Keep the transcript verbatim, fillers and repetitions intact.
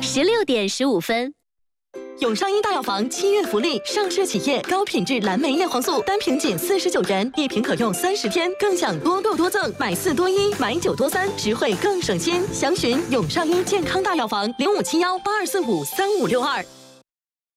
十六点十五分。 永上医大药房七月福利，上市企业高品质蓝莓叶黄素单瓶仅四十九元，一瓶可用三十天，更享多购多赠，买四多一，买九多三，实惠更省心。详询永上医健康大药房零五七幺八二四五三五六二。